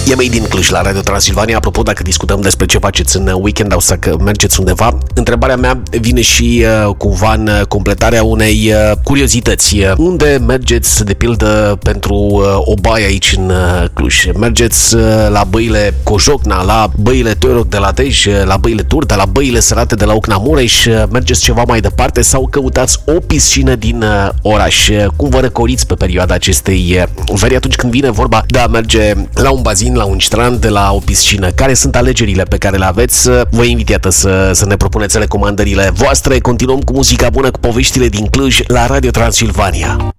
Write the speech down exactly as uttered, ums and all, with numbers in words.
E Made in Cluj la Radio Transilvania. Apropo, dacă discutăm despre ce faceți în weekend sau să mergeți undeva, întrebarea mea vine și uh, cumva în completarea unei uh, curiozități. Unde mergeți, de pildă, pentru uh, o baie aici în uh, Cluj? Mergeți uh, la băile Cojocna, la băile Toiroc de la Dej, la băile Turda, la băile Sărate de la Ocna Mureș? Mergeți ceva mai departe sau căutați o piscină din uh, oraș? Cum vă răcoriți pe perioada acestei veri atunci când vine vorba de a merge la un bazin, la un strand, de la o piscină? Care sunt alegerile pe care le aveți? Vă invit, iată, să, să ne propuneți recomandările voastre. Continuăm cu muzica bună, cu poveștile din Cluj la Radio Transilvania.